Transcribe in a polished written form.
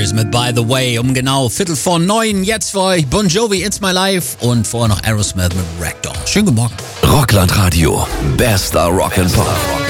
Myers mit By the Way um genau 8:45. Jetzt für euch Bon Jovi, It's My Life und vorher noch Aerosmith mit Ragdoll. Schönen guten Morgen. Rockland Radio, bester Rock'n'Pop.